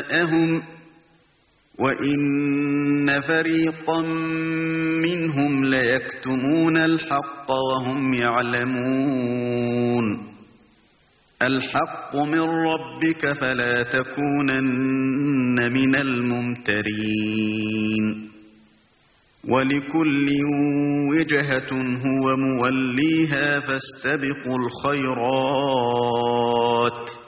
جاءهم وإن فريقا منهم ليكتمون الحق وهم يعلمون الحق من ربك فلا تكونن من الممترين ولكل وجهة هو موليها فاستبقوا الخيرات